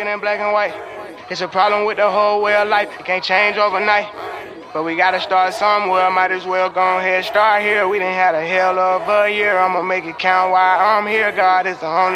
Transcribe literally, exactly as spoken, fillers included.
looking in black and white. It's a problem with the whole way of life. It can't change overnight. But we gotta start somewhere. Might as well go ahead, start here. We done had a hell of a year. I'ma make it count while I'm here. God is the only